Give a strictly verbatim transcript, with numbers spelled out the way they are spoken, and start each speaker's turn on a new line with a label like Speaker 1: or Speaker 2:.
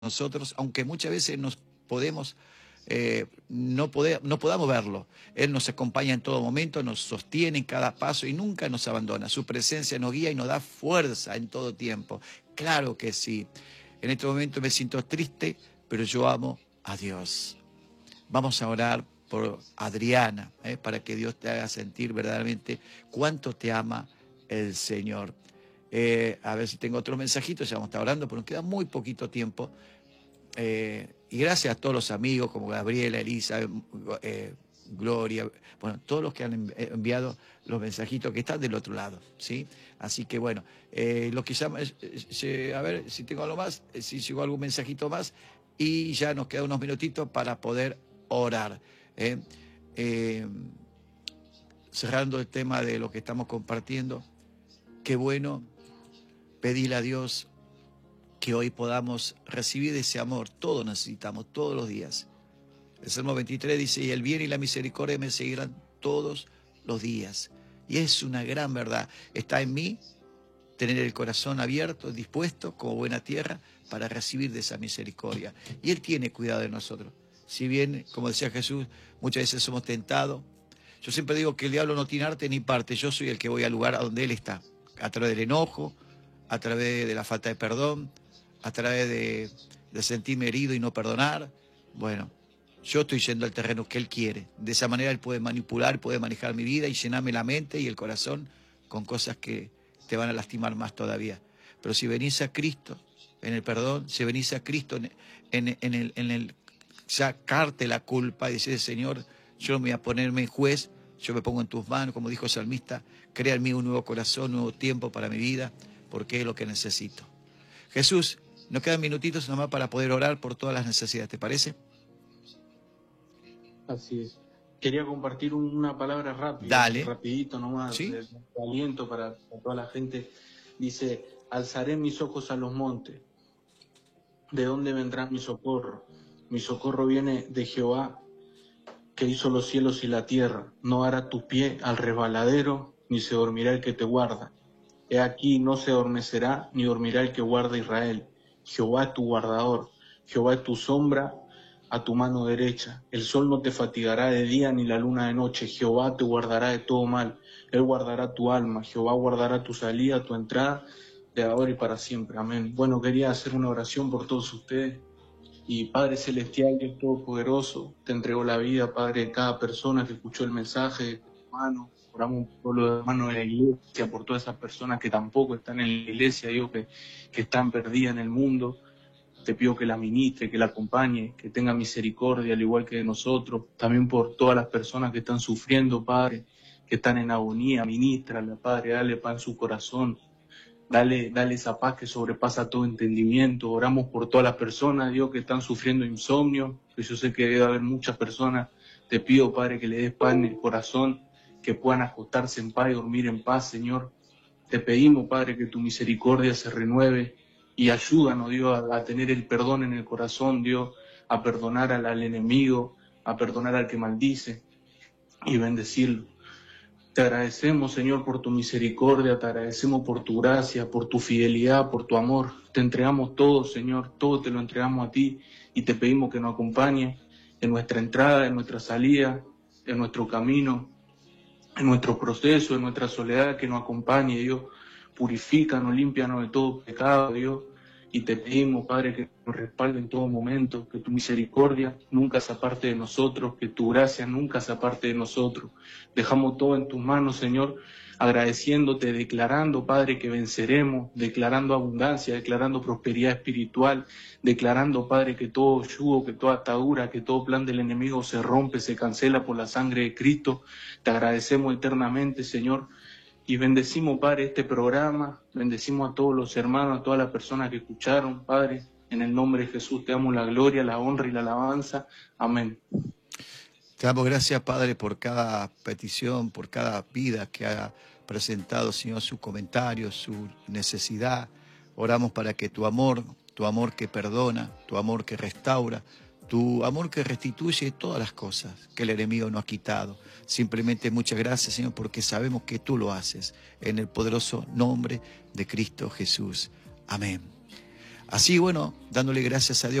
Speaker 1: nosotros, aunque muchas veces nos podemos, eh, no, poder, no podamos verlo. Él nos acompaña en todo momento, nos sostiene en cada paso y nunca nos abandona. Su presencia nos guía y nos da fuerza en todo tiempo. Claro que sí. En este momento me siento triste, pero yo amo a Dios. Vamos a orar por Adriana, ¿eh? para que Dios te haga sentir verdaderamente cuánto te ama el Señor. Eh, a ver si tengo otro mensajito, ya vamos a estar orando, pero nos queda muy poquito tiempo. Eh, y gracias a todos los amigos como Gabriela, Elisa, eh, Gloria, bueno, todos los que han enviado los mensajitos que están del otro lado, ¿sí? Así que bueno, eh, lo que llama, eh, a ver si tengo algo más, si llegó algún mensajito más, y ya nos quedan unos minutitos para poder orar. ¿eh? Eh, cerrando el tema de lo que estamos compartiendo, qué bueno pedirle a Dios que hoy podamos recibir ese amor. Todos necesitamos, todos los días. El Salmo veintitrés dice, y el bien y la misericordia me seguirán todos los días. Y es una gran verdad. Está en mí tener el corazón abierto, dispuesto, como buena tierra, para recibir de esa misericordia. Y Él tiene cuidado de nosotros. Si bien, como decía Jesús, muchas veces somos tentados. Yo siempre digo que el diablo no tiene arte ni parte. Yo soy el que voy al lugar a donde Él está. A través del enojo, a través de la falta de perdón, a través de, de sentirme herido y no perdonar. Bueno, yo estoy yendo al terreno que Él quiere. De esa manera Él puede manipular, puede manejar mi vida y llenarme la mente y el corazón con cosas que te van a lastimar más todavía. Pero si venís a Cristo en el perdón, si venís a Cristo en, en, en el, en el sacarte la culpa y decir, Señor, yo me voy a ponerme juez, yo me pongo en tus manos, como dijo el salmista, crea en mí un nuevo corazón, un nuevo tiempo para mi vida, porque es lo que necesito. Jesús, nos quedan minutitos nomás para poder orar por todas las necesidades, ¿te parece?
Speaker 2: Así es. Quería compartir una palabra rápida,
Speaker 1: Dale.
Speaker 2: rapidito nomás,
Speaker 1: ¿Sí?
Speaker 2: de, de aliento para, para toda la gente. Dice, alzaré mis ojos a los montes. ¿De dónde vendrá mi socorro? Mi socorro viene de Jehová, que hizo los cielos y la tierra. No hará tu pie al resbaladero, ni se dormirá el que te guarda. He aquí, no se adormecerá, ni dormirá el que guarda Israel. Jehová es tu guardador, Jehová es tu sombra a tu mano derecha. El sol no te fatigará de día, ni la luna de noche. Jehová te guardará de todo mal. Él guardará tu alma. Jehová guardará tu salida, tu entrada, de ahora y para siempre. Amén. Bueno, quería hacer una oración por todos ustedes. Y Padre Celestial, Dios Todopoderoso, te entrego la vida, Padre, de cada persona que escuchó el mensaje de tu hermano. Oramos por los hermanos de la iglesia, por todas esas personas que tampoco están en la iglesia, Dios, que, que están perdidas en el mundo. Te pido que la ministre, que la acompañe, que tenga misericordia, al igual que de nosotros. También por todas las personas que están sufriendo, Padre, que están en agonía. Ministrala, Padre, dale paz en su corazón. Dale, dale esa paz que sobrepasa todo entendimiento. Oramos por todas las personas, Dios, que están sufriendo insomnio, que yo sé que debe haber muchas personas. Te pido, Padre, que le des paz en el corazón, que puedan acostarse en paz y dormir en paz, Señor. Te pedimos, Padre, que tu misericordia se renueve y ayúdanos, Dios, a, a tener el perdón en el corazón, Dios, a perdonar al, al enemigo, a perdonar al que maldice y bendecirlo. Te agradecemos, Señor, por tu misericordia, te agradecemos por tu gracia, por tu fidelidad, por tu amor. Te entregamos todo, Señor, todo te lo entregamos a ti y te pedimos que nos acompañes en nuestra entrada, en nuestra salida, en nuestro camino, en nuestro proceso, en nuestra soledad, que nos acompañe, Dios. Purifícanos, límpianos de todo pecado, Dios. Y te pedimos, Padre, que nos respalde en todo momento, que tu misericordia nunca se aparte de nosotros, que tu gracia nunca se aparte de nosotros. Dejamos todo en tus manos, Señor, agradeciéndote, declarando, Padre, que venceremos, declarando abundancia, declarando prosperidad espiritual, declarando, Padre, que todo yugo, que toda atadura, que todo plan del enemigo se rompe, se cancela por la sangre de Cristo. Te agradecemos eternamente, Señor. Y bendecimos, Padre, este programa, bendecimos a todos los hermanos, a todas las personas que escucharon, Padre, en el nombre de Jesús te damos la gloria, la honra y la alabanza. Amén.
Speaker 1: Te damos gracias, Padre, por cada petición, por cada vida que ha presentado, Señor, su comentario, su necesidad. Oramos para que tu amor, tu amor que perdona, tu amor que restaura, tu amor que restituye todas las cosas que el enemigo no ha quitado. Simplemente muchas gracias, Señor, porque sabemos que tú lo haces en el poderoso nombre de Cristo Jesús. Amén. Así, bueno, dándole gracias a Dios.